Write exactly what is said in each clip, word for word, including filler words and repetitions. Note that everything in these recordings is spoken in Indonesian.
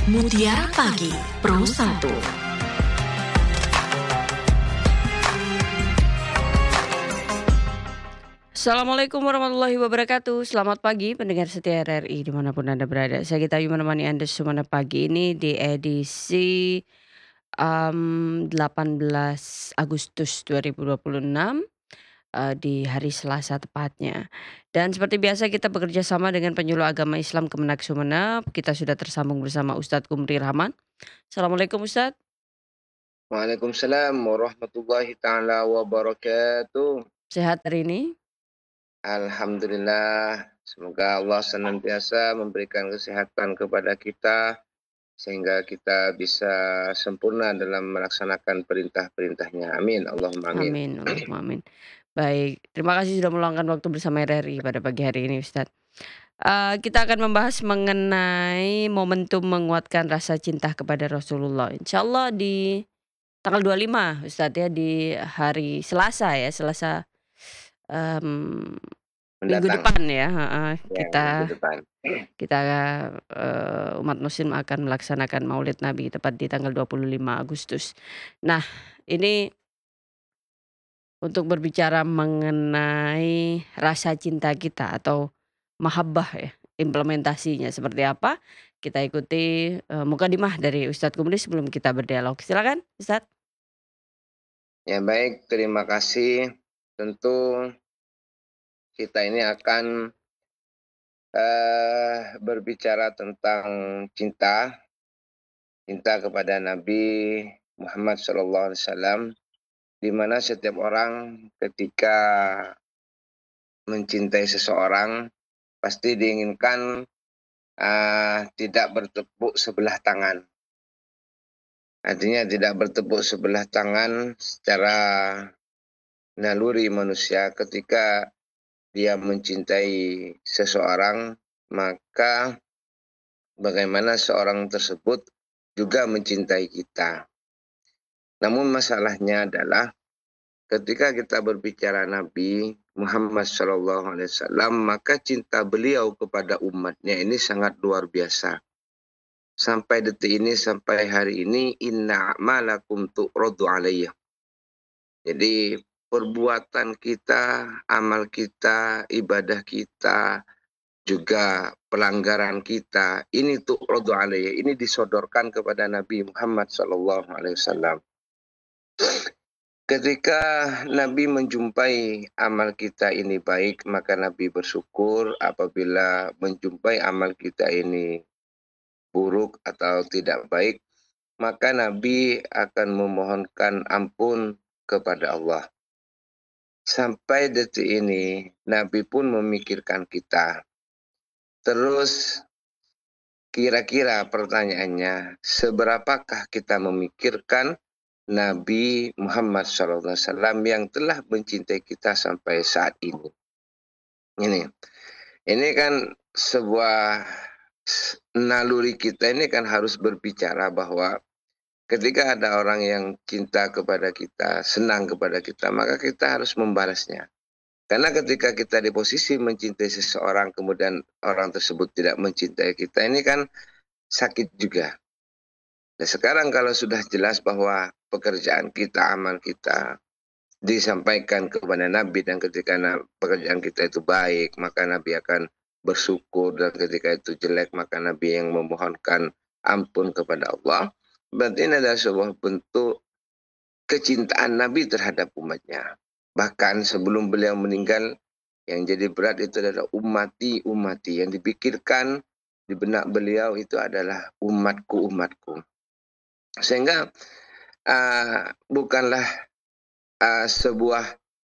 Mutiara Pagi Pro satu. Assalamualaikum warahmatullahi wabarakatuh. Selamat pagi pendengar setia R R I dimanapun Anda berada. Saya Gita Ayu menemani Anda semua pagi ini di edisi um, delapan belas Agustus dua ribu dua puluh enam, uh, di hari Selasa tepatnya. Dan seperti biasa kita bekerja sama dengan Penyuluh Agama Islam Kemenak Sumeneb. Kita sudah tersambung bersama Ustadz Kumri Rahman. Assalamualaikum Ustadz. Waalaikumsalam warahmatullahi taala wabarakatuh. Sehat hari ini? Alhamdulillah, semoga Allah senantiasa memberikan kesehatan kepada kita sehingga kita bisa sempurna dalam melaksanakan perintah-perintahnya. Amin. Allahumma amin. Amin, Allahumma amin. Baik, terima kasih sudah meluangkan waktu bersama R R I pada pagi hari ini Ustadz. Eee, kita akan membahas mengenai momentum menguatkan rasa cinta kepada Rasulullah. Insyaallah di tanggal dua puluh lima Ustadz ya, di hari Selasa ya, Selasa, mmm, minggu Mendatang. depan ya, heeh, Ya, kita minggu depan. kita, eee, umat muslim akan melaksanakan Maulid Nabi tepat di tanggal dua puluh lima Agustus. Nah, ini untuk berbicara mengenai rasa cinta kita atau mahabbah ya, implementasinya seperti apa, kita ikuti, eee, mukadimah dari Ustadz Kumri sebelum kita berdialog. Silakan Ustadz. Ya baik, terima kasih. Tentu kita ini akan eh, berbicara tentang cinta, cinta kepada Nabi Muhammad shallallahu alaihi wasallam, di mana setiap orang ketika mencintai seseorang pasti diinginkan uh, tidak bertepuk sebelah tangan. Artinya tidak bertepuk sebelah tangan secara naluri manusia. Ketika dia mencintai seseorang, maka bagaimana seorang tersebut juga mencintai kita. Namun masalahnya adalah ketika kita berbicara Nabi Muhammad shallallahu alaihi wasallam, maka cinta beliau kepada umatnya ini sangat luar biasa. Sampai detik ini, sampai hari ini, inna a'malakum tu'radu alayya. Jadi perbuatan kita, amal kita, ibadah kita, juga pelanggaran kita, ini tu'radu alayya, ini disodorkan kepada Nabi Muhammad shallallahu alaihi wasallam. Ketika Nabi menjumpai amal kita ini baik, maka Nabi bersyukur. Apabila menjumpai amal kita ini buruk atau tidak baik, maka Nabi akan memohonkan ampun kepada Allah. Sampai detik ini, Nabi pun memikirkan kita. Terus, kira-kira pertanyaannya, seberapakah kita memikirkan Nabi Muhammad shallallahu alaihi wasallam yang telah mencintai kita sampai saat ini. Ini, ini kan sebuah naluri kita ini kan harus berbicara bahwa ketika ada orang yang cinta kepada kita, senang kepada kita, maka kita harus membalasnya. Karena ketika kita di posisi mencintai seseorang, kemudian orang tersebut tidak mencintai kita, ini kan sakit juga. Nah sekarang kalau sudah jelas bahwa pekerjaan kita, amal kita disampaikan kepada Nabi, dan ketika pekerjaan kita itu baik, maka Nabi akan bersyukur, dan ketika itu jelek, maka Nabi yang memohonkan ampun kepada Allah. Berarti ini adalah sebuah bentuk kecintaan Nabi terhadap umatnya. Bahkan sebelum beliau meninggal, yang jadi berat itu adalah umati, umati. Yang dipikirkan di benak beliau itu adalah umatku, umatku. Sehingga uh, bukanlah uh, sebuah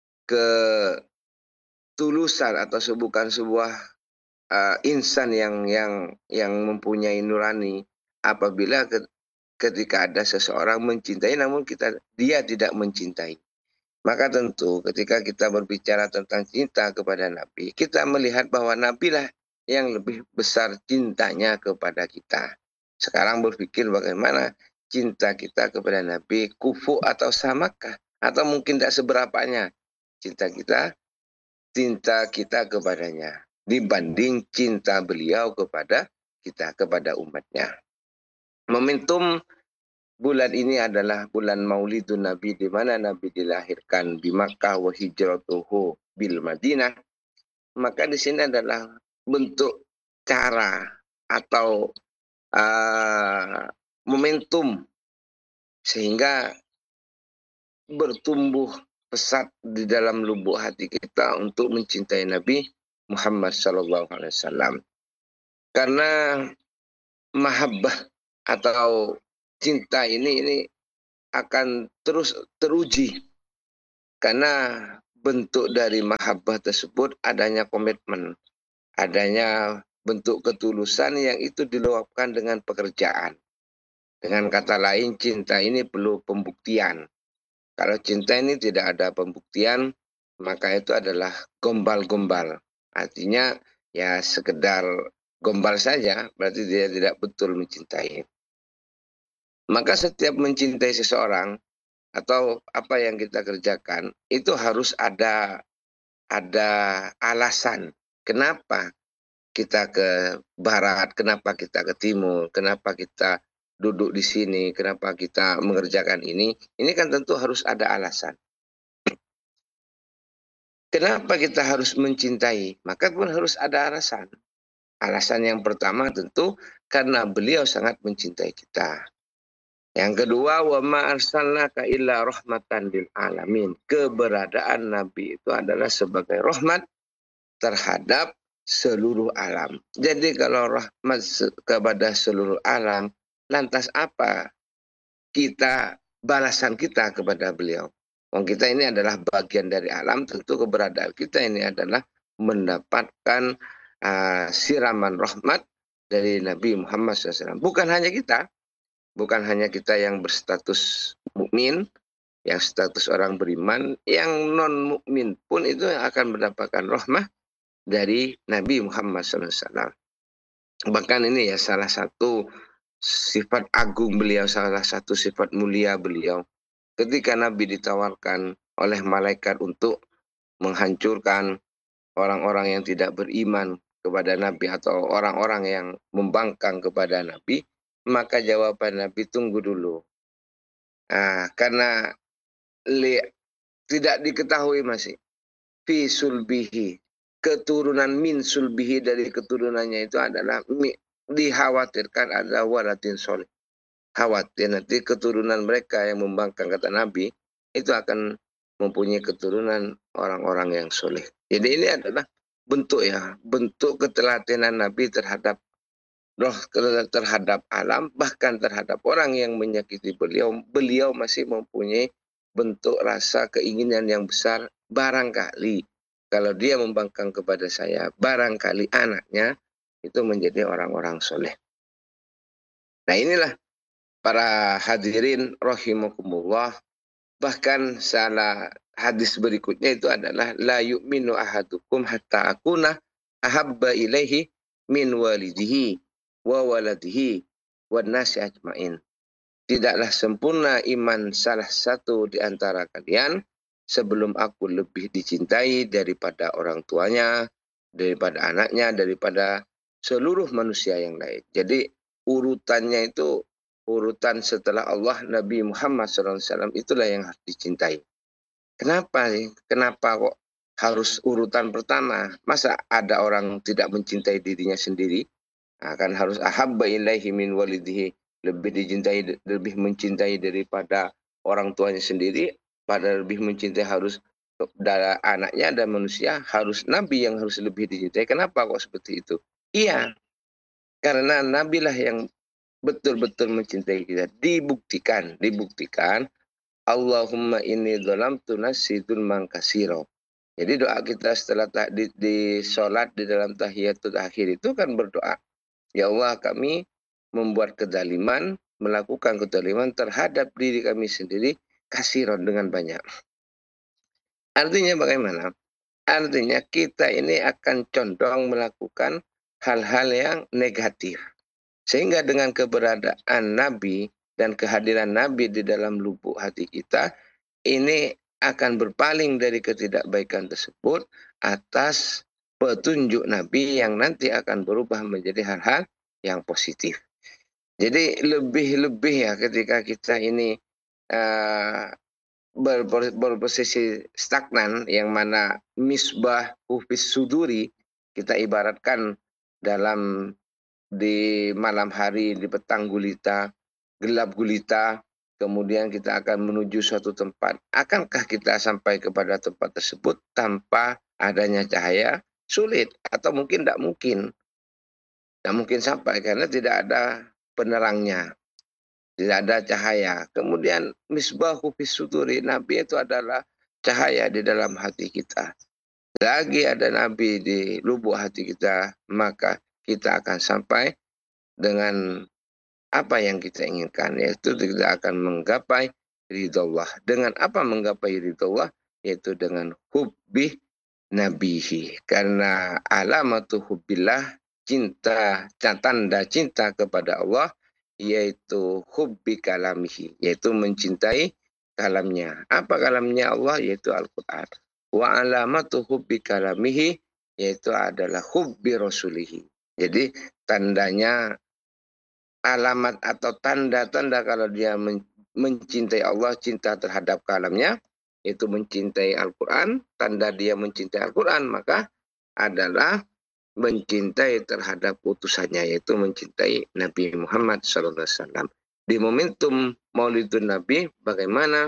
ketulusan atau bukan sebuah uh, insan yang yang yang mempunyai nurani apabila ke, ketika ada seseorang mencintai namun kita dia tidak mencintai. Maka tentu ketika kita berbicara tentang cinta kepada Nabi, kita melihat bahwa Nabi lah yang lebih besar cintanya kepada kita. Sekarang berpikir bagaimana cinta kita kepada Nabi, kufu atau samakah? Atau mungkin tidak seberapanya cinta kita, cinta kita kepadanya. Dibanding cinta beliau kepada kita, kepada umatnya. Momentum bulan ini adalah bulan Maulidun Nabi, di mana Nabi dilahirkan di Makkah wa hijratuhu bil Madinah. Maka di sini adalah bentuk cara atau uh, momentum sehingga bertumbuh pesat di dalam lubuk hati kita untuk mencintai Nabi Muhammad sallallahu alaihi wasallam. Karena mahabbah atau cinta ini ini akan terus teruji, karena bentuk dari mahabbah tersebut adanya komitmen, adanya bentuk ketulusan yang itu diluapkan dengan pekerjaan. Dengan kata lain, cinta ini perlu pembuktian. Kalau cinta ini tidak ada pembuktian, maka itu adalah gombal-gombal. Artinya ya sekedar gombal saja, berarti dia tidak betul mencintai. Maka setiap mencintai seseorang atau apa yang kita kerjakan itu harus ada ada alasan. Kenapa kita ke barat, kenapa kita ke timur, kenapa kita duduk di sini, kenapa kita mengerjakan ini, ini kan tentu harus ada alasan. Kenapa kita harus mencintai? Maka pun harus ada alasan. Alasan yang pertama tentu karena beliau sangat mencintai kita. Yang kedua, wa ma arsalnaka illa rahmatan lil alamin. Keberadaan Nabi itu adalah sebagai rahmat terhadap seluruh alam. Jadi kalau rahmat kepada seluruh alam, lantas apa kita balasan kita kepada beliau? Wong kita ini adalah bagian dari alam, tentu keberadaan kita ini adalah mendapatkan uh, siraman rahmat dari Nabi Muhammad shallallahu alaihi wasallam. Bukan hanya kita, bukan hanya kita yang berstatus mukmin, yang status orang beriman, yang non mukmin pun itu akan mendapatkan rahmah dari Nabi Muhammad shallallahu alaihi wasallam. Bahkan ini ya salah satu sifat agung beliau, salah satu sifat mulia beliau. Ketika Nabi ditawarkan oleh malaikat untuk menghancurkan orang-orang yang tidak beriman kepada Nabi atau orang-orang yang membangkang kepada Nabi, maka jawaban Nabi, tunggu dulu. Nah, karena li, tidak diketahui masih fi sulbihi, keturunan min sulbihi, dari keturunannya itu adalah mi, dikhawatirkan ada waladin soleh. Khawatir nanti keturunan mereka yang membangkang, kata Nabi, itu akan mempunyai keturunan orang-orang yang soleh. Jadi ini adalah bentuk ya, bentuk ketelatenan Nabi terhadap roh, terhadap alam, bahkan terhadap orang yang menyakiti beliau. Beliau masih mempunyai bentuk rasa keinginan yang besar, barangkali kalau dia membangkang kepada saya, barangkali anaknya itu menjadi orang-orang soleh. Nah inilah para hadirin rahimakumullah, bahkan salah hadis berikutnya itu adalah la yu'minu ahadukum hatta akuna ahabba ilaihi min walidihi wa waladihi wan nasi ajmain. Tidaklah sempurna iman salah satu di antara kalian sebelum aku lebih dicintai daripada orang tuanya, daripada anaknya, daripada seluruh manusia yang lain. Jadi urutannya itu, urutan setelah Allah, Nabi Muhammad shallallahu alaihi wasallam itulah yang harus dicintai. Kenapa sih? Kenapa kok harus urutan pertama? Masa ada orang tidak mencintai dirinya sendiri? Akan harus ahabba ilaihi min walidihi, lebih dicintai, lebih mencintai daripada orang tuanya sendiri, pada lebih mencintai harus dari anaknya dan manusia, harus Nabi yang harus lebih dicintai. Kenapa kok seperti itu? Iya, karena Nabi lah yang betul-betul mencintai kita. Dibuktikan, dibuktikan. Allahumma inni dzalamtu nafsi dzulman katsira. Jadi doa kita setelah di, di sholat di dalam tahiyatul akhir itu kan berdoa, ya Allah, kami membuat kezaliman, melakukan kezaliman terhadap diri kami sendiri, katsiran, dengan banyak. Artinya bagaimana? Artinya kita ini akan condong melakukan hal-hal yang negatif. Sehingga dengan keberadaan Nabi dan kehadiran Nabi di dalam lubuk hati kita, ini akan berpaling dari ketidakbaikan tersebut atas petunjuk Nabi yang nanti akan berubah menjadi hal-hal yang positif. Jadi lebih-lebih ya ketika kita ini, eee, berpos berposisi stagnan yang mana misbah fis suduri, kita ibaratkan dalam di malam hari, di petang gulita, gelap gulita, kemudian kita akan menuju suatu tempat. Akankah kita sampai kepada tempat tersebut tanpa adanya cahaya? Sulit atau mungkin tidak mungkin. Tidak mungkin sampai karena tidak ada penerangnya. Tidak ada cahaya. Kemudian misbahu fis suduri, nabi itu adalah cahaya di dalam hati kita. Lagi ada nabi di lubuk hati kita, maka kita akan sampai dengan apa yang kita inginkan, yaitu kita akan menggapai ridho Allah. Dengan apa menggapai ridho Allah? Yaitu dengan hubbi nabihi. Karena alamatu hubbillah, cinta, tanda cinta kepada Allah, yaitu hubbi kalamihi, yaitu mencintai kalamnya. Apa kalamnya Allah? Yaitu Al-Quran. Wa alamatu hubbi kalamihi, yaitu adalah hubbi rasulihi. Jadi tandanya, alamat atau tanda-tanda kalau dia men mencintai Allah, cinta terhadap kalamnya, yaitu mencintai Al-Quran. Tanda dia mencintai Al-Quran, maka adalah mencintai terhadap utusannya, yaitu mencintai Nabi Muhammad shallallahu alaihi wasallam. Di momentum Maulidun Nabi, bagaimana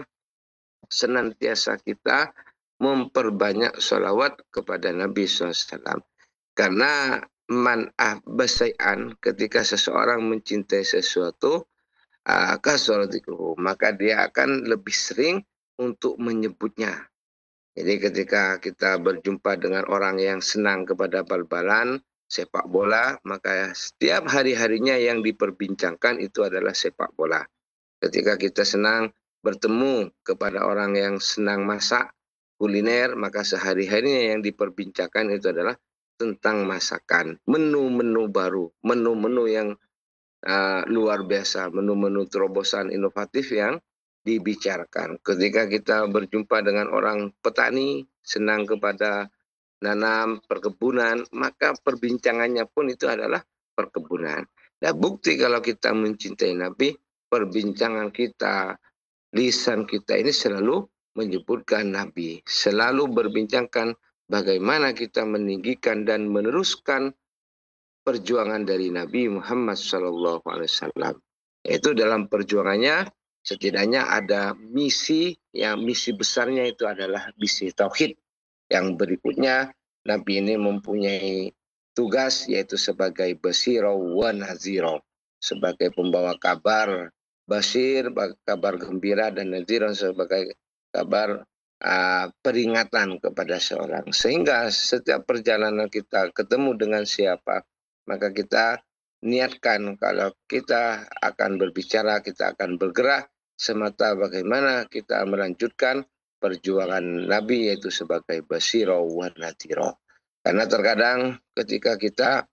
senantiasa kita memperbanyak sholawat kepada Nabi shallallahu alaihi wasallam. Karena man ahbasai'an, ketika seseorang mencintai sesuatu, uh, kasolatikluhu, maka dia akan lebih sering untuk menyebutnya. Jadi ketika kita berjumpa dengan orang yang senang kepada bal-balan, sepak bola, maka setiap hari-harinya yang diperbincangkan itu adalah sepak bola. Ketika kita senang bertemu kepada orang yang senang masak kuliner, maka sehari-harinya yang diperbincangkan itu adalah tentang masakan, menu-menu baru, menu-menu yang uh, luar biasa, menu-menu terobosan inovatif yang dibicarakan. Ketika kita berjumpa dengan orang petani, senang kepada nanam perkebunan, maka perbincangannya pun itu adalah perkebunan. Nah, bukti kalau kita mencintai Nabi, perbincangan kita, lisan kita ini selalu menyebutkan Nabi, selalu berbincangkan bagaimana kita meninggikan dan meneruskan perjuangan dari Nabi Muhammad shallallahu alaihi wasallam. Itu dalam perjuangannya setidaknya ada misi, yang misi besarnya itu adalah misi tauhid. Yang berikutnya, Nabi ini mempunyai tugas yaitu sebagai basiro wa naziro, sebagai pembawa kabar, basir kabar gembira, dan naziro sebagai kabar uh, peringatan kepada seorang. Sehingga setiap perjalanan kita ketemu dengan siapa, maka kita niatkan kalau kita akan berbicara, kita akan bergerak semata bagaimana kita melanjutkan perjuangan Nabi, yaitu sebagai basiro wa nadhiro. Karena terkadang ketika kita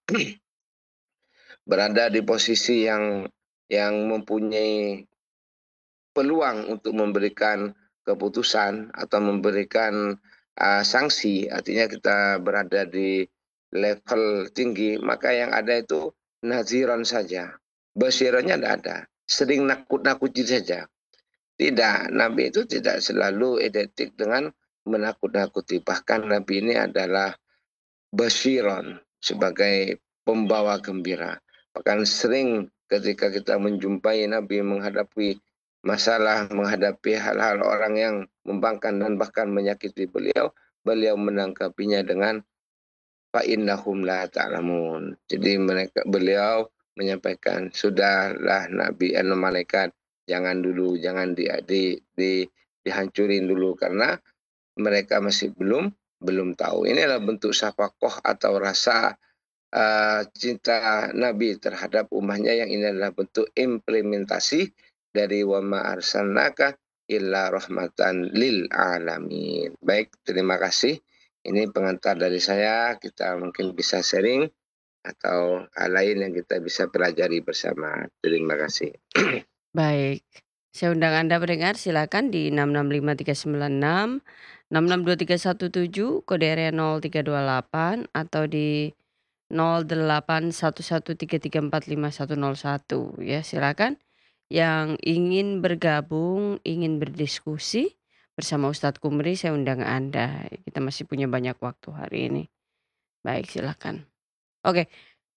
berada di posisi yang yang mempunyai peluang untuk memberikan keputusan atau memberikan uh, sanksi, artinya kita berada di level tinggi, maka yang ada itu naziron saja. Basironya tidak ada. Sering nakut-nakuti saja. Tidak, Nabi itu tidak selalu identik dengan menakut-nakuti. Bahkan Nabi ini adalah basiron, sebagai pembawa gembira. Bahkan sering ketika kita menjumpai Nabi menghadapi masalah, menghadapi hal-hal orang yang membangkang dan bahkan menyakiti beliau, beliau menanggapinya dengan fa innahum la ta'lamun. Jadi mereka, beliau menyampaikan, sudahlah Nabi dan malaikat, jangan dulu, jangan di, di, di dihancurin dulu karena mereka masih belum belum tahu. Ini adalah bentuk syafaqah atau rasa uh, cinta Nabi terhadap umatnya, yang ini adalah bentuk implementasi dari wa ma arsalnaka illa rahmatan lil alamin. Baik, terima kasih. Ini pengantar dari saya, kita mungkin bisa sharing atau hal lain yang kita bisa pelajari bersama. Terima kasih. Baik, saya undang Anda pendengar, silakan di enam enam lima tiga sembilan enam, enam enam dua tiga satu tujuh, kode area nol tiga dua delapan, atau di nol delapan satu satu tiga tiga empat lima satu nol satu ya, silakan. Yang ingin bergabung, ingin berdiskusi bersama Ustadz Kumri, saya undang Anda. Kita masih punya banyak waktu hari ini. Baik, silakan. Oke.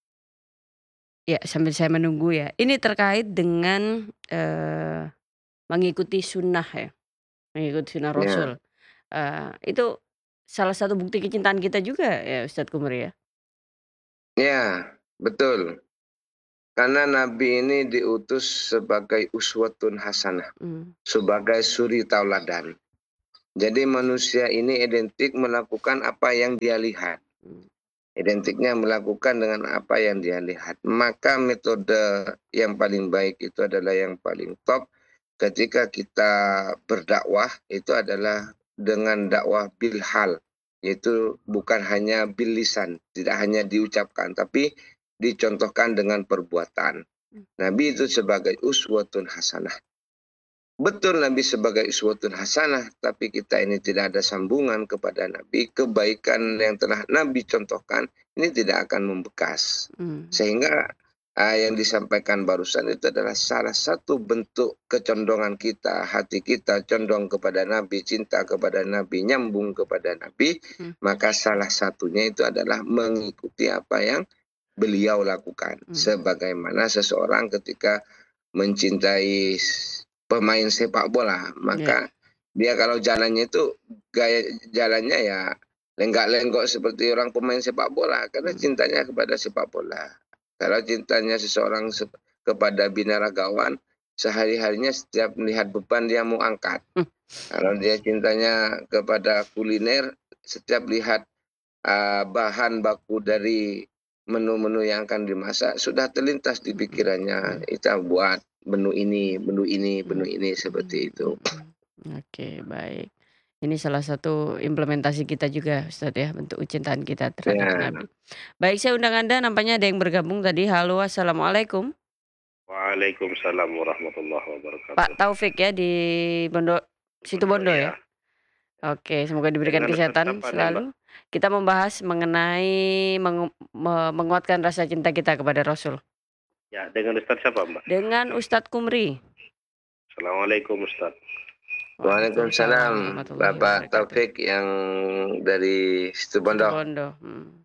Ya, sambil saya menunggu ya. Ini terkait dengan, eee, mengikuti sunnah ya, mengikuti sunnah Ya. Rasul. Eee, itu salah satu bukti kecintaan kita juga ya Ustadz Kumri ya? Ya, betul. Karena Nabi ini diutus sebagai uswatun hasanah, Mmm. sebagai suri tauladan. Jadi manusia ini identik melakukan apa yang dia lihat. Mmm. Identiknya melakukan dengan apa yang dia lihat. Maka metode yang paling baik itu adalah yang paling top ketika kita berdakwah itu adalah dengan dakwah bil hal, yaitu bukan hanya bil lisan, tidak hanya diucapkan tapi dicontohkan dengan perbuatan. Mmm. Nabi itu sebagai uswatun hasanah. Betul Nabi sebagai uswatun hasanah, tapi kita ini tidak ada sambungan kepada Nabi, kebaikan yang telah Nabi contohkan ini tidak akan membekas. Mmm. Sehingga, eee, yang disampaikan barusan itu adalah salah satu bentuk kecondongan kita, hati kita condong kepada Nabi, cinta kepada Nabi, nyambung kepada Nabi, Mmm. maka salah satunya itu adalah mengikuti apa yang beliau lakukan. Mmm. Sebagaimana seseorang ketika mencintai pemain sepak bola, Ya. maka dia kalau jalannya itu gaya jalannya ya lenggak-lenggok seperti orang pemain sepak bola, karena Mmm. cintanya kepada sepak bola. Kalau cintanya seseorang sep kepada binaragawan, sehari-harinya setiap melihat beban dia mau angkat. Mmm. Kalau dia cintanya kepada kuliner, setiap lihat, eee, bahan baku dari menu-menu yang akan dimasak, sudah terlintas di Mhm, pikirannya, mhm. kita buat menu ini menu ini menu Mmm, ini, mhm, seperti itu. mhm. Oke, baik. Ini salah satu implementasi kita juga Ustadz ya, bentuk kecintaan kita terhadap Ya. Nabi. Baik, saya undang Anda, nampaknya ada yang bergabung tadi. Halo, assalamualaikum. Waalaikumsalam warahmatullahi Pak wabarakatuh. Taufik ya di Bondo Bondo, Situbondo ya? iya. Oke, semoga diberikan Dengan Ustadz kesehatan siapa nih, Mbak? selalu. Kita membahas mengenai mengu me menguatkan rasa cinta kita kepada Rasul. Ya, dengan Ustadz siapa, Mbak? Dengan Ustadz Kumri. Assalamualaikum Ustadz. Waalaikumsalam Waalaikumsalam, warahmatullahi Bapak wabarakatuh. Taufik yang dari Situbondo. Situbondo, mhm.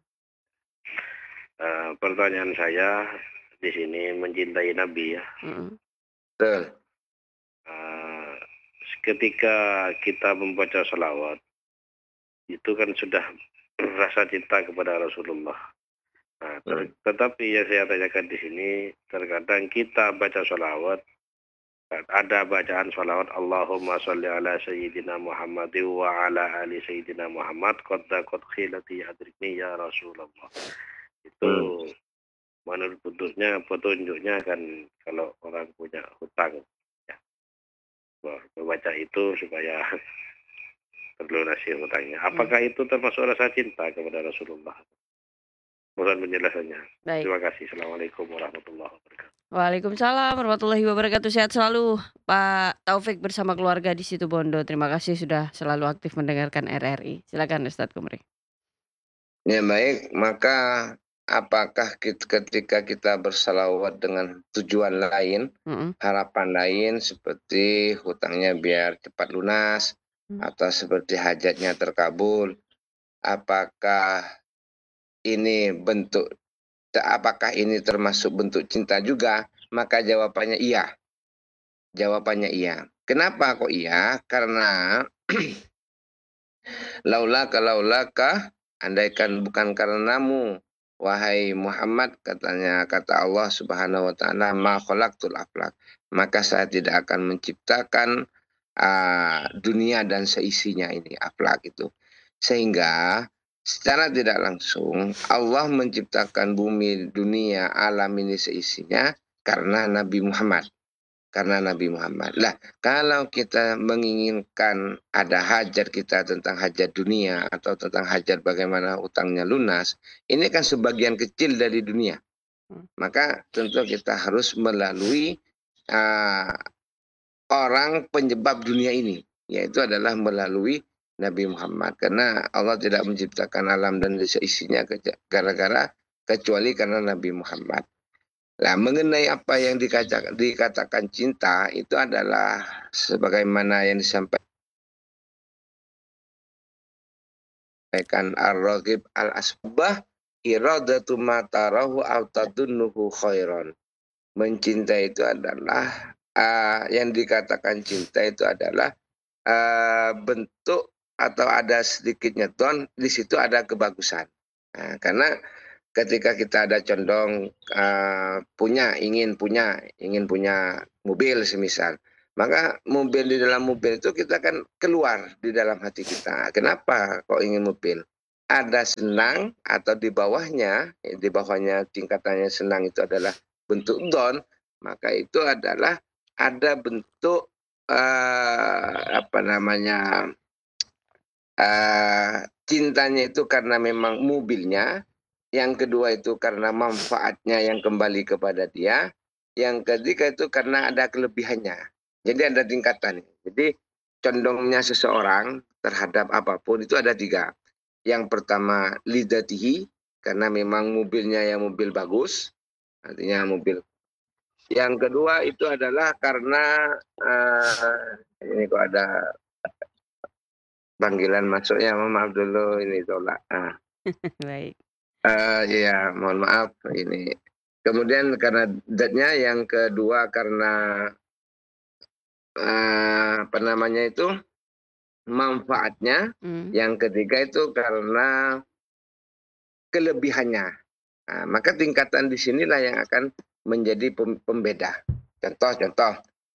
Eee, pertanyaan saya di sini mencintai Nabi ya. Mhm. Betul. Eee, ketika kita membaca shalawat, itu kan sudah rasa cinta kepada Rasulullah. Nah, ter Hmm. tetapi yang saya tanyakan di sini, terkadang kita baca shalawat, ada bacaan shalawat Allahumma sholli ala sayyidina Muhammadin wa ala ali sayyidina Muhammad qad daqat khilati adrikni ya Rasulullah. Itu Hmm. menurut petunjuknya petunjuknya kan kalau orang punya hutang ya, membaca itu supaya terlunasi hutangnya. Apakah Mmm. itu termasuk rasa cinta kepada Rasulullah? Mohon penjelasannya. Baik. Terima kasih. Assalamualaikum warahmatullahi wabarakatuh. Waalaikumsalam warahmatullahi wabarakatuh. Sehat selalu Pak Taufik bersama keluarga di Situbondo. Terima kasih sudah selalu aktif mendengarkan R R I. Silakan Ustadz Kumri. Ya baik, maka apakah kit ketika kita bersalawat dengan tujuan lain, Mhm. harapan lain seperti hutangnya biar cepat lunas, Mmm. atau seperti hajatnya terkabul, apakah ini bentuk apakah ini termasuk bentuk cinta juga? Maka jawabannya iya. Jawabannya iya. Kenapa kok iya? Karena laulaka laulaka, andaikan bukan karenamu, wahai Muhammad, katanya kata Allah Subhanahu wa taala, ma khalaqtul aflak, maka saya tidak akan menciptakan, eee, dunia dan seisinya ini, aflak itu. Sehingga secara tidak langsung Allah menciptakan bumi, dunia, alam ini seisinya karena Nabi Muhammad. Karena Nabi Muhammad. Lah, kalau kita menginginkan ada hajat kita tentang hajat dunia atau tentang hajat bagaimana utangnya lunas, ini kan sebagian kecil dari dunia. Mmm. Maka tentu kita harus melalui, eee, orang penyebab dunia ini, yaitu adalah melalui Nabi Muhammad. Karena Allah tidak menciptakan alam dan seisinya keja gara-gara kecuali karena Nabi Muhammad. Nah, mengenai apa yang dikatakan, dikatakan cinta itu adalah sebagaimana yang disampaikan Ar-Raghib Al-Asbah, iradatu ma tarahu aw tadunnuhu khairan. Mencintai itu adalah uh, yang dikatakan cinta itu adalah uh, bentuk atau ada sedikitnya ton, di situ ada kebagusan. Nah, karena ketika kita ada condong uh, punya, ingin punya, ingin punya mobil semisal, maka mobil di dalam mobil itu kita kan keluar di dalam hati kita. Kenapa kok ingin mobil? Ada senang atau di bawahnya, di bawahnya tingkatannya senang itu adalah bentuk don, maka itu adalah ada bentuk uh, apa namanya uh, cintanya itu karena memang mobilnya. Yang kedua itu karena manfaatnya yang kembali kepada dia. Yang ketiga itu karena ada kelebihannya. Jadi ada tingkatan. Jadi condongnya seseorang terhadap apapun itu ada tiga. Yang pertama lidatihi, karena memang mobilnya yang mobil bagus. Artinya mobil. Yang kedua itu adalah karena uh, ini kok ada panggilan masuknya, maaf dulu ini tolak. Ah. Baik. Uh, ya, mohon maaf ini. Kemudian karena datnya, yang kedua karena uh, apa namanya itu manfaatnya, Hmm. yang ketiga itu karena kelebihannya. Nah, maka tingkatan di sinilah yang akan menjadi pembeda. Contoh-contoh,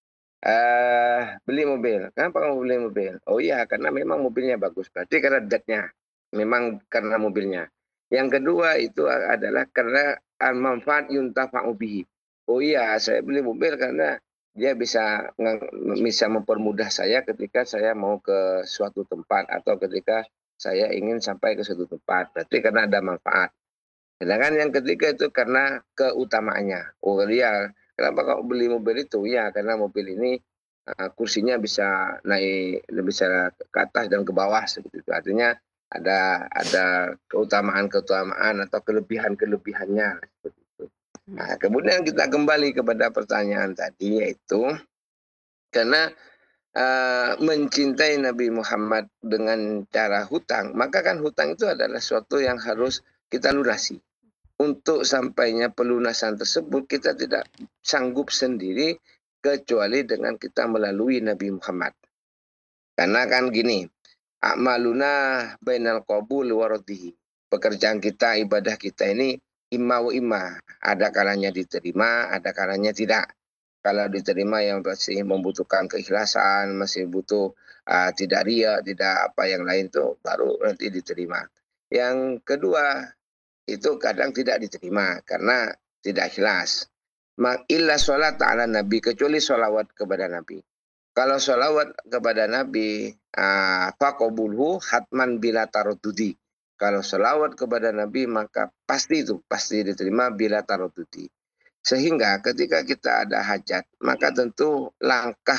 uh, beli mobil. Kenapa kamu beli mobil? Oh iya, karena memang mobilnya bagus. Berarti karena datnya, memang karena mobilnya. Yang kedua itu adalah karena al-manfaat yuntafa'u bihi. Oh iya, saya beli mobil karena dia bisa bisa mempermudah saya ketika saya mau ke suatu tempat atau ketika saya ingin sampai ke suatu tempat. Berarti karena ada manfaat. Sedangkan yang ketiga itu karena keutamaannya. Oh iya, kenapa kau beli mobil itu? Ya, karena mobil ini uh, kursinya bisa naik, bisa ke atas dan ke bawah seperti itu. Artinya ada ada keutamaan-keutamaan atau kelebihan-kelebihannya seperti itu. Nah, kemudian kita kembali kepada pertanyaan tadi, yaitu karena uh, mencintai Nabi Muhammad dengan cara hutang, maka kan hutang itu adalah sesuatu yang harus kita lunasi. Untuk sampainya pelunasan tersebut kita tidak sanggup sendiri kecuali dengan kita melalui Nabi Muhammad. Karena kan gini, a'maluna bainal qabul wa raddihi. Pekerjaan kita, ibadah kita ini imma wa imma. Ada kalanya diterima, ada kalanya tidak. Kalau diterima yang masih membutuhkan keikhlasan, masih butuh uh, tidak ria, tidak apa yang lain tuh baru nanti diterima. Yang kedua, itu kadang tidak diterima karena tidak ikhlas. Illa sholat ala Nabi, kecuali sholawat kepada Nabi. Kalau sholawat kepada Nabi, uh, faqobulhu hatman bila tarududi. Kalau sholawat kepada Nabi maka pasti itu, pasti diterima bila tarududi. Sehingga ketika kita ada hajat, maka tentu langkah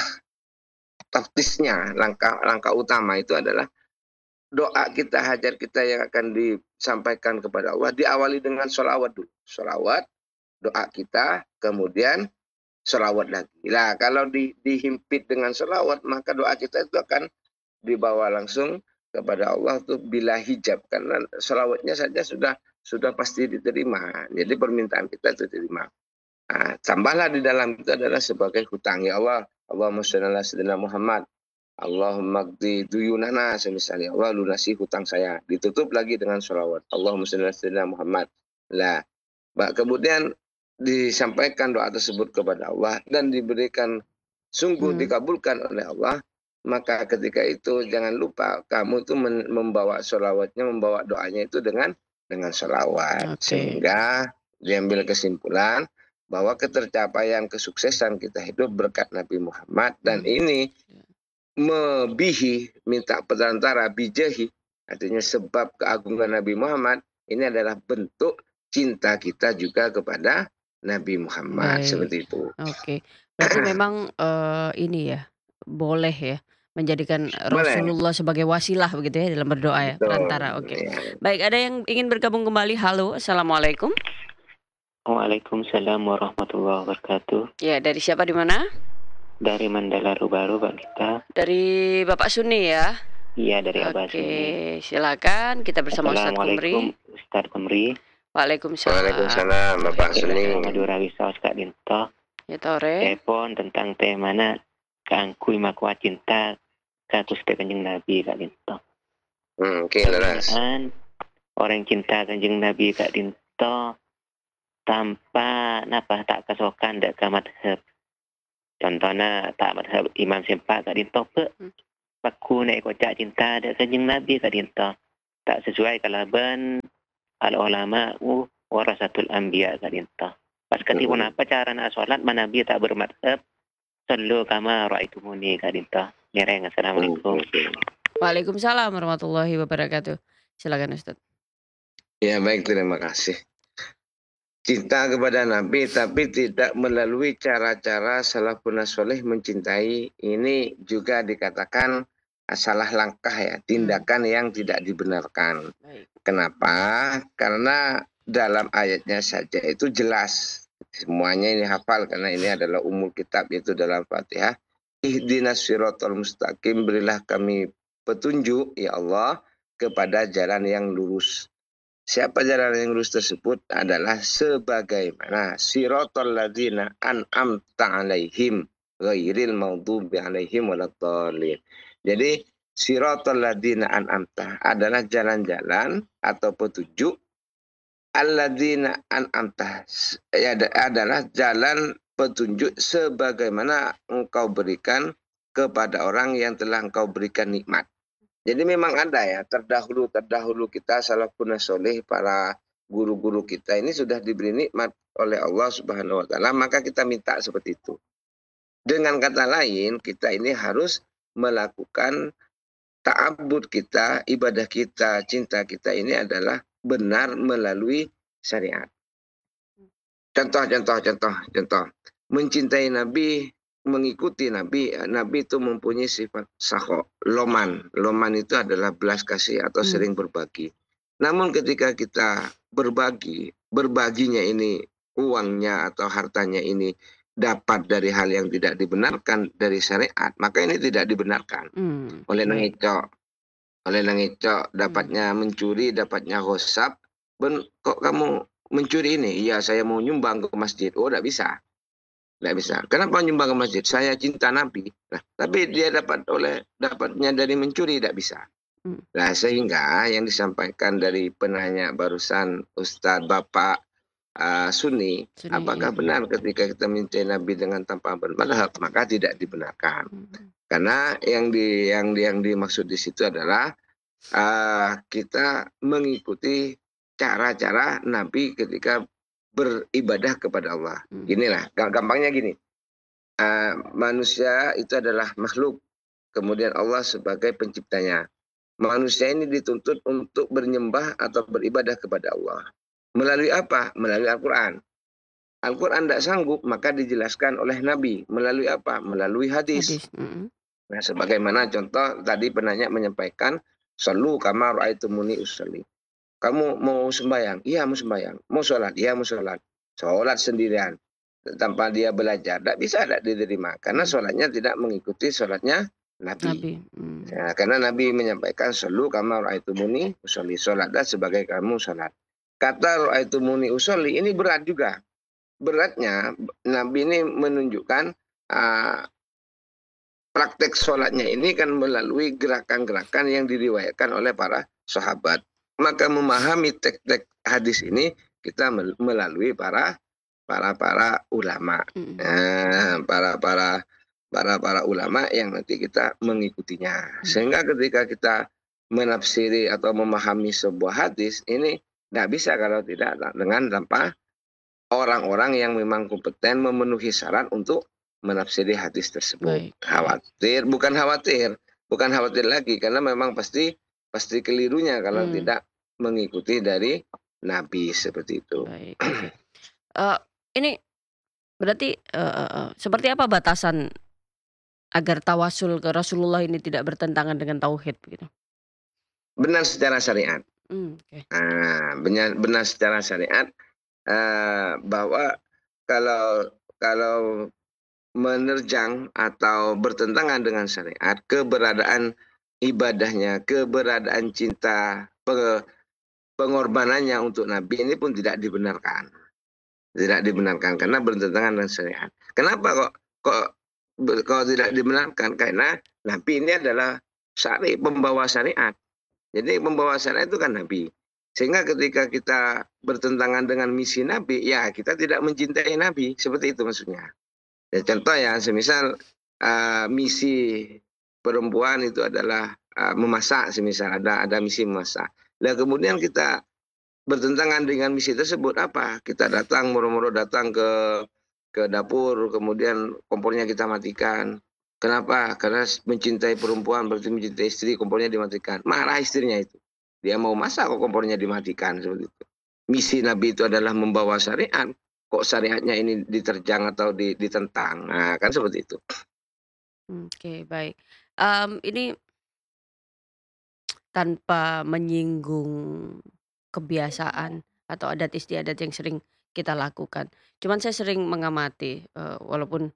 taktisnya, langkah langkah utama itu adalah doa kita, hajat kita yang akan disampaikan kepada Allah diawali dengan sholawat dulu. Sholawat, doa kita, kemudian sholawat lagi. Nah, kalau di, dihimpit dengan sholawat, maka doa kita itu akan dibawa langsung kepada Allah tuh bila hijab. Karena sholawatnya saja sudah sudah pasti diterima. Jadi permintaan kita itu diterima. Nah, tambahlah di dalam itu adalah sebagai hutang. Ya Allah, Allahumma sholli ala sayyidina Muhammad. Allahumma qdi duyunana, semisalnya Allah lunasi hutang saya. Ditutup lagi dengan sholawat. Allahumma sholli ala sayyidina Muhammad. Lah, kemudian disampaikan doa tersebut kepada Allah dan diberikan sungguh hmm. dikabulkan oleh Allah. Maka ketika itu jangan lupa kamu itu membawa sholawatnya, membawa doanya itu dengan dengan sholawat. Okay. Sehingga diambil kesimpulan bahwa ketercapaian kesuksesan kita hidup berkat Nabi Muhammad. Dan hmm. ini mebihi, minta perantara, bijahi, artinya sebab keagungan Nabi Muhammad, ini adalah bentuk cinta kita juga kepada Nabi Muhammad. Baik. Seperti itu. Oke, berarti memang uh, ini ya, boleh ya Menjadikan Boleh. Rasulullah sebagai wasilah begitu ya dalam berdoa ya, Betul, perantara, oke. iya. Baik, ada yang ingin bergabung kembali. Halo, assalamualaikum. Waalaikumsalam warahmatullahi wabarakatuh. Ya, dari siapa di mana? Dari Mandala Baru, Mbak Gita. Dari Bapak Suni ya? Iya, dari Abah Oke, Suni. silakan kita bersama Ustadz Assalamualaikum, Kumri. Ustadz Kumri. Waalaikumsalam. Waalaikumsalam, Bapak Suni. Madura bisa Kak Dinto. Ya, tore. Telepon tentang temana keangkui makwa cinta katus kanjeng Nabi Kak Dinto. Hmm, oke, leras. Pertanyaan, orang cinta kanjeng Nabi Kak Dinto tanpa napa tak kesokan dak ke madhab. Contohnya tak madhab Imam Sempak Kak Dinto pe. Hmm. Paku naik kocak cinta dak kanjeng Nabi Kak Dinto. Tak sesuai kalaban al ulama uh warasatul anbiya Kak Dinto. Pas ketipun Hmm. apa cara nak solat mana Nabi tak bermadhab. Sallu kama ra'aitumuni Kak Dinto. Nyereng, assalamualaikum. Waalaikumsalam warahmatullahi wabarakatuh. Silakan Ustadz. Ya, baik, terima kasih. Cinta kepada Nabi tapi tidak melalui cara-cara salafun saleh mencintai, ini juga dikatakan salah langkah ya, tindakan yang tidak dibenarkan. Baik. Kenapa? Karena dalam ayatnya saja itu jelas. Semuanya ini hafal karena ini adalah umul kitab, yaitu dalam Fatihah. Ihdinas siratal mustaqim, berilah kami petunjuk ya Allah kepada jalan yang lurus. Siapa jalan yang lurus tersebut adalah sebagaimana siratal ladzina an'amta alaihim ghairil maghdubi alaihim waladdallin. Jadi siratal ladzina an'amta adalah jalan-jalan atau petunjuk alladzina an'amta ya, adalah jalan petunjuk sebagaimana engkau berikan kepada orang yang telah engkau berikan nikmat. Jadi memang ada ya, terdahulu-terdahulu kita salafun soleh, para guru-guru kita ini sudah diberi nikmat oleh Allah Subhanahu wa taala, maka kita minta seperti itu. Dengan kata lain, kita ini harus melakukan ta'abbud kita, ibadah kita, cinta kita ini adalah benar melalui syariat. Contoh, contoh, contoh, contoh. Mencintai Nabi, mengikuti Nabi, Nabi itu mempunyai sifat sakho, loman. Loman itu adalah belas kasih atau Hmm. sering berbagi. Namun ketika kita berbagi, berbaginya ini uangnya atau hartanya ini dapat dari hal yang tidak dibenarkan dari syariat, maka ini tidak dibenarkan. Hmm. Oleh Baik. nangicok, oleh nangicok, Hmm. dapatnya mencuri, dapatnya gosap, ben, kok kamu mencuri ini? Iya, saya mau nyumbang ke masjid. Oh, tidak bisa. Tidak bisa. Kenapa nyumbang ke masjid? Saya cinta Nabi. Nah, tapi dia dapat oleh dapatnya dari mencuri, tidak bisa. Hmm. Nah, sehingga yang disampaikan dari penanya barusan Ustadz Bapak uh, Suni, Suni, apakah iya. benar ketika kita mencintai Nabi dengan tanpa bermadhab, maka tidak dibenarkan. Hmm. Karena yang di yang yang dimaksud di situ adalah uh, kita mengikuti cara-cara Nabi ketika beribadah kepada Allah. Hmm. Ginilah, gampangnya gini. Uh, manusia itu adalah makhluk. Kemudian Allah sebagai penciptanya. Manusia ini dituntut untuk bernyembah atau beribadah kepada Allah. Melalui apa? Melalui Al-Quran. Al-Quran tidak sanggup, maka dijelaskan oleh Nabi. Melalui apa? Melalui hadis. Hadis. Hmm. Nah, sebagaimana contoh tadi penanya menyampaikan, Sallu kama ra'aitumuni usolli. Kamu mau sembahyang? Iya, mau sembahyang. Mau sholat? Iya, mau sholat. Sholat sendirian. Tanpa dia belajar. Tidak bisa, tidak diterima. Karena sholatnya tidak mengikuti sholatnya Nabi. Nabi. Hmm. Ya, karena Nabi menyampaikan, Sallu kama ra'aitumuni usolli. Sholatlah sebagai kamu sholat. Kata ra'aitumuni usolli, ini berat juga. Beratnya, Nabi ini menunjukkan uh, praktek sholatnya ini kan melalui gerakan-gerakan yang diriwayatkan oleh para sahabat. Maka memahami teks-teks hadis ini kita melalui para para para ulama, Hmm. nah, para para para para ulama yang nanti kita mengikutinya. Sehingga ketika kita menafsiri atau memahami sebuah hadis ini tidak bisa kalau tidak dengan tanpa orang-orang yang memang kompeten memenuhi syarat untuk menafsiri hadis tersebut. Baik. Khawatir, bukan khawatir, bukan khawatir lagi karena memang pasti pasti kelirunya kalau Hmm. tidak mengikuti dari Nabi seperti itu. Baik. Oke. Uh, ini berarti uh, uh, uh, seperti apa batasan agar tawasul ke Rasulullah ini tidak bertentangan dengan tauhid begitu? Benar secara syariat. Mmm, oke. Nah, benar benar secara syariat, eee, bahwa kalau kalau menerjang atau bertentangan dengan syariat, keberadaan ibadahnya, keberadaan cinta, pe pengorbanannya untuk Nabi ini pun tidak dibenarkan. Tidak dibenarkan karena bertentangan dengan syariat. Kenapa kok kok be kok tidak dibenarkan? Karena Nabi ini adalah syari pembawa syariat. Jadi pembawa syariat itu kan Nabi. Sehingga ketika kita bertentangan dengan misi Nabi, ya kita tidak mencintai Nabi, seperti itu maksudnya. Ya contoh ya, semisal, eee, misi perempuan itu adalah, eee, memasak semisal ada ada misi memasak. Lah kemudian kita bertentangan dengan misi tersebut, apa? Kita datang moro-moro datang ke ke dapur, kemudian kompornya kita matikan. Kenapa? Karena s mencintai perempuan berarti mencintai istri, kompornya dimatikan. Marah istrinya itu. Dia mau masak kok kompornya dimatikan, seperti itu. Misi Nabi itu adalah membawa syariat, kok syariatnya ini diterjang atau di ditentang. Nah, kan seperti itu. Oke, baik. Mmm, ini tanpa menyinggung kebiasaan atau adat istiadat yang sering kita lakukan. Cuman saya sering mengamati, eee, walaupun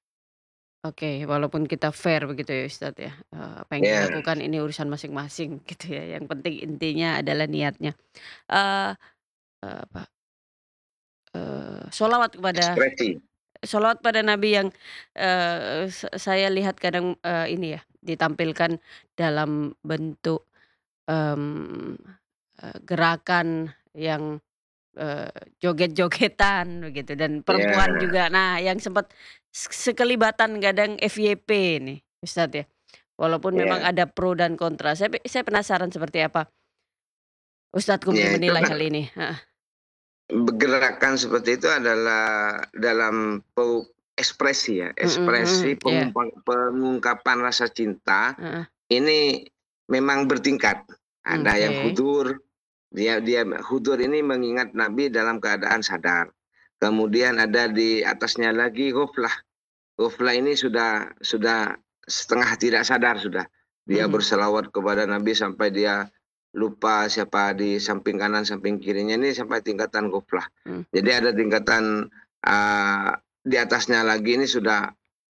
oke, walaupun kita fair begitu ya Ustadz ya, eee, apa yang Ya, dilakukan ini urusan masing-masing gitu ya, yang penting intinya adalah niatnya. Eee eee, apa, eee, sholawat kepada ekspresi. sholawat pada Nabi yang, eee, sa saya lihat kadang, eee, ini ya, ditampilkan dalam bentuk, mmm, eee, gerakan yang, eee, joget-jogetan begitu dan perempuan Ya, juga. Nah, yang sempat se sekelibatan kadang F Y P nih Ustadz ya. Walaupun memang ya. ada pro dan kontra. Saya pe saya penasaran seperti apa Ustadz Kumpli Ya itu menilai kan hal ini? Heeh. gerakan seperti itu adalah dalam pe ekspresi ya, Mhm ekspresi mhm, iya, pengumpa pengungkapan rasa cinta heeh. ini memang bertingkat. Ada yang Oke. hudur, dia dia hudur ini mengingat Nabi dalam keadaan sadar. Kemudian ada di atasnya lagi ghaflah. Ghaflah ini sudah sudah setengah tidak sadar sudah. Dia Mhm, berselawat kepada Nabi sampai dia lupa siapa di samping kanan, samping kirinya ini sampai tingkatan ghaflah. mhm, Jadi ada tingkatan, eee, di atasnya lagi ini sudah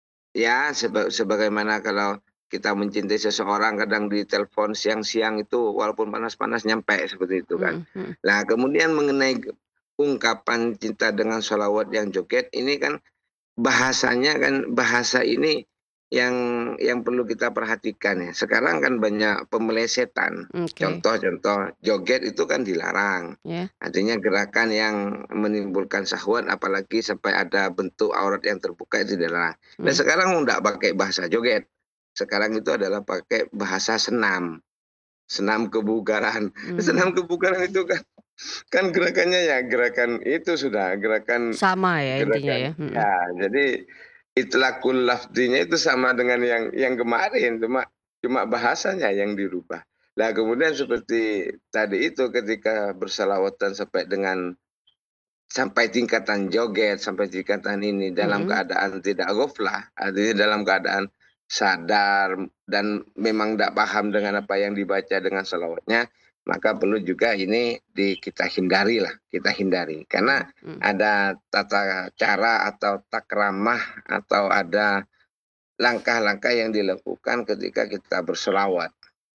ya seba sebagaimana kalau kita mencintai seseorang kadang ditelepon siang-siang itu walaupun panas-panas nyampe seperti itu kan. mhm mhm. Nah kemudian mengenai ge ungkapan cinta dengan sholawat yang joget ini kan bahasanya kan bahasa ini yang yang perlu kita perhatikan ya. Sekarang kan banyak pemelesetan. Oke, Contoh-contoh, joget itu kan dilarang. ya, Artinya gerakan yang menimbulkan syahwat apalagi sampai ada bentuk aurat yang terbuka itu dilarang. Nah mhm, sekarang nggak pakai bahasa joget. Sekarang itu adalah pakai bahasa senam, senam kebugaran. mmm, Senam kebugaran itu kan kan gerakannya ya gerakan itu sudah, gerakan sama ya intinya ya? gerakan Mhm, ya jadi itlaqul lafdzinya itu sama dengan yang yang kemarin, cuma cuma bahasanya yang dirubah. Nah kemudian seperti tadi itu ketika bersalawatan sampai dengan sampai tingkatan joget, sampai tingkatan ini dalam mhm, keadaan tidak ghaflah, artinya dalam keadaan sadar dan memang tidak paham dengan apa yang dibaca dengan selawatnya, maka perlu juga ini di kita hindari lah, kita hindari. Karena mhm mhm, ada tata cara atau takramah atau ada langkah-langkah yang dilakukan ketika kita berselawat.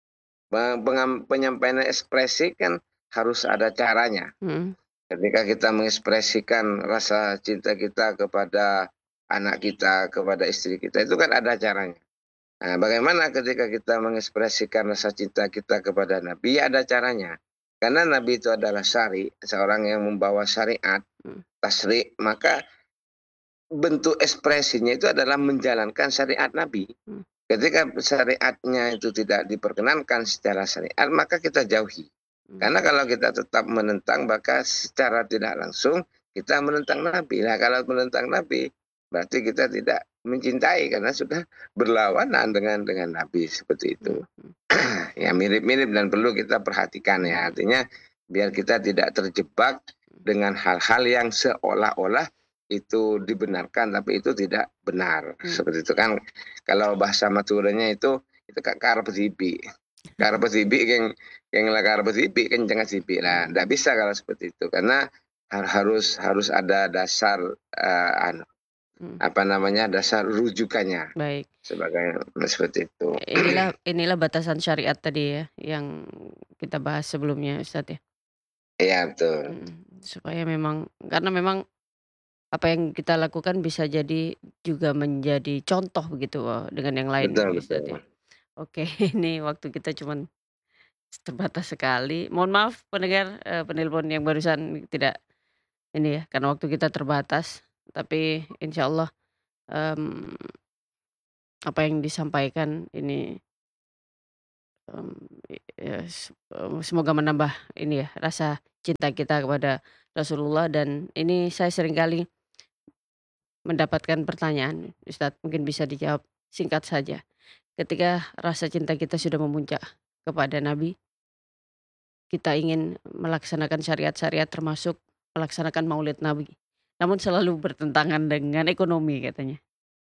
Pe pengam penyampaian ekspresi kan harus ada caranya. mhm, Ketika kita mengekspresikan rasa cinta kita kepada anak kita, kepada istri kita, itu kan ada caranya. Nah, bagaimana ketika kita mengekspresikan rasa cinta kita kepada Nabi, ya ada caranya. Karena Nabi itu adalah syari, seorang yang membawa syariat, mhm, tasri, maka bentuk ekspresinya itu adalah menjalankan syariat Nabi. mhm, Ketika syariatnya itu tidak diperkenankan secara syariat, maka kita jauhi. mmm, Karena kalau kita tetap menentang, maka secara tidak langsung kita menentang Nabi. Nah, kalau menentang Nabi, berarti kita tidak mencintai karena sudah berlawanan dengan dengan Nabi seperti itu. mhm mhm, Ya mirip-mirip dan perlu kita perhatikan mhm, ya. Artinya biar kita tidak terjebak dengan hal-hal yang seolah-olah itu dibenarkan tapi itu tidak benar. Hmm. Seperti itu kan kalau bahasa Maduranya itu itu kak karep sipi. Karep sipi keng keng lah karep sipi kan jangan sipi lah. Enggak bisa kalau seperti itu karena har- harus harus ada dasar eh, anu, Hmm. apa namanya dasar rujukannya Baik. sebagai seperti itu. Inilah inilah batasan syariat tadi ya yang kita bahas sebelumnya Ustadz ya. Iya betul. Hmm. Supaya memang karena memang apa yang kita lakukan bisa jadi juga menjadi contoh begitu oh, dengan yang lain Betul Ustadz betul. ya. Oke, ini waktu kita cuman terbatas sekali. Mohon maaf pendengar eh, penelpon yang barusan tidak ini ya karena waktu kita terbatas. Tapi insya Allah em, apa yang disampaikan ini em, ya, se- em, semoga menambah ini ya rasa cinta kita kepada Rasulullah dan ini saya seringkali mendapatkan pertanyaan, Ustadz mungkin bisa dijawab singkat saja. Ketika rasa cinta kita sudah memuncak kepada Nabi, kita ingin melaksanakan syariat-syariat termasuk melaksanakan Maulid Nabi. Namun selalu bertentangan dengan ekonomi katanya.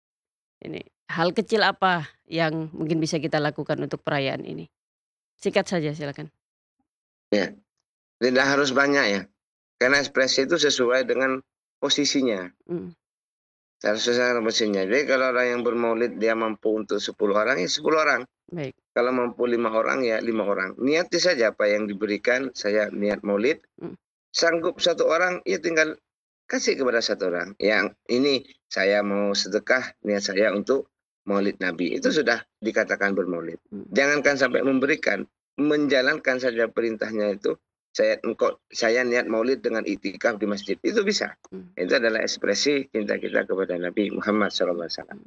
Ini hal kecil apa yang mungkin bisa kita lakukan untuk perayaan ini? Singkat saja silakan. Ya, tidak harus banyak ya. Karena ekspresi itu sesuai dengan posisinya. Hmm. Harus sesuai dengan posisinya. Jadi kalau orang yang bermaulid dia mampu untuk sepuluh orang, ya sepuluh orang. Baik. Kalau mampu lima orang, ya lima orang. Niati saja apa yang diberikan, saya niat maulid. Hmm. Sanggup satu orang, ya tinggal kasih kepada satu orang. Yang ini saya mau sedekah, niat saya untuk maulid Nabi. Itu sudah dikatakan bermaulid. Hmm. Jangankan sampai memberikan, menjalankan saja perintahnya itu. Saya engkau saya niat maulid dengan itikaf di masjid itu bisa. Hmm. Itu adalah ekspresi cinta kita kepada Nabi Muhammad shallallahu alaihi wasallam.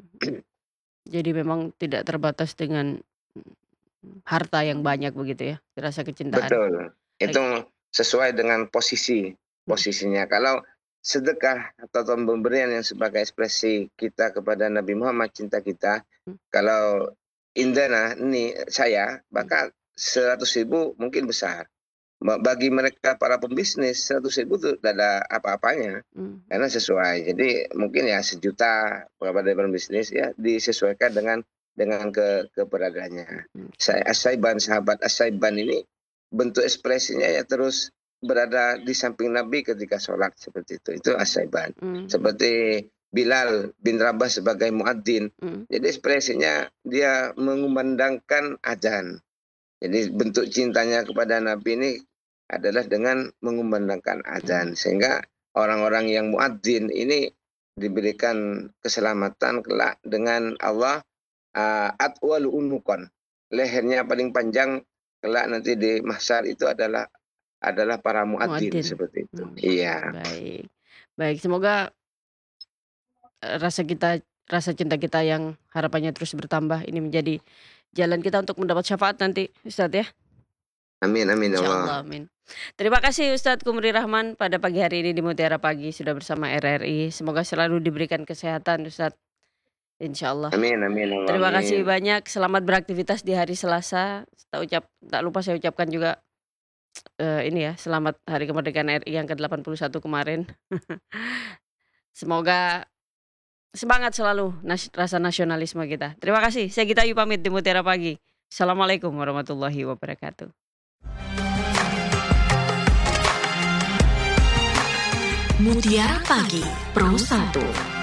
Jadi memang tidak terbatas dengan mm, harta yang banyak begitu ya, rasa kecintaan. Betul. Itu sesuai dengan posisi posisinya. Kalau sedekah atau pemberian yang sebagai ekspresi kita kepada Nabi Muhammad cinta kita, Hmm. kalau indana ini saya maka seratus ribu mungkin besar. Ba- Bagi mereka para pembisnis seratus ribu itu tidak ada apa-apanya Hmm. karena sesuai. Jadi mungkin ya sejuta kepada pembisnis ya disesuaikan dengan dengan ke keberadaannya. Hmm. Saya Asaiban sahabat Asaiban ini bentuk ekspresinya ya terus berada di samping Nabi ketika sholat seperti itu. Itu Asaiban. Hmm. Seperti Bilal bin Rabah sebagai muadzin. Hmm. Jadi ekspresinya dia mengumandangkan azan. Jadi bentuk cintanya kepada Nabi ini adalah dengan mengumandangkan azan. Sehingga orang-orang yang muadzin ini diberikan keselamatan kelak dengan Allah uh, atwalu unukon. Lehernya paling panjang kelak nanti di mahsyar itu adalah adalah para muadzin Muadzin. seperti itu. Hmm. Iya. Baik, baik. Semoga eh, rasa kita, rasa cinta kita yang harapannya terus bertambah ini menjadi jalan kita untuk mendapat syafaat nanti, Ustadz ya. Amin amin ya Insya Allah. Allah, amin. Terima kasih Ustadz Kumri Rahman pada pagi hari ini di Mutiara Pagi sudah bersama R R I. Semoga selalu diberikan kesehatan Ustadz. Insya Allah. Amin amin ya Allah. Terima kasih Amin. banyak. Selamat beraktivitas di hari Selasa. Tak ucap, tak lupa saya ucapkan juga eh, ini ya, selamat Hari Kemerdekaan R I yang ke delapan puluh satu kemarin. Semoga semangat selalu nas- rasa nasionalisme kita. Terima kasih. Saya Gita Ayu pamit di Mutiara Pagi. Assalamualaikum warahmatullahi wabarakatuh. Mutiara Pagi Pro satu.